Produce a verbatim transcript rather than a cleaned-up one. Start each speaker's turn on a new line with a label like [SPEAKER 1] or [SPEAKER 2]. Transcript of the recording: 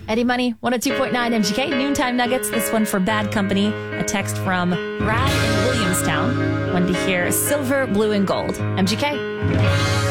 [SPEAKER 1] Eddie Money, one oh two point nine M G K, Noontime Nuggets. This one for Bad Company. A text from Brad in Williamstown. Wanted to hear Silver, Blue, and Gold. M G K.